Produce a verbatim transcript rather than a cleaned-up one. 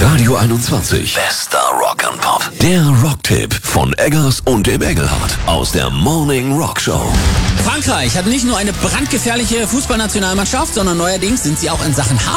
Radio einundzwanzig. Bester Rock and Pop. Der Rocktipp von Eggers und dem Engelhardt aus der Morning Rock Show. Frankreich hat nicht nur eine brandgefährliche Fußballnationalmannschaft, sondern neuerdings sind sie auch in Sachen